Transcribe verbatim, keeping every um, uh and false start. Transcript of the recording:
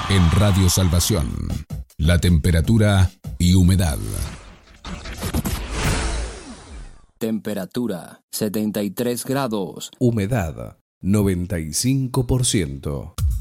En Radio Salvación, la temperatura y humedad. Temperatura setenta y tres grados. Humedad noventa y cinco por ciento.